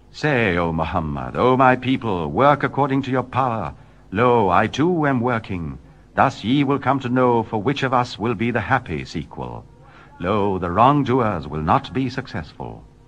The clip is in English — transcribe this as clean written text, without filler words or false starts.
Say, O Muhammad, O my people, work according to your power. Lo, I too am working. Thus ye will come to know for which of us will be the happy sequel. Lo, the wrongdoers will not be successful.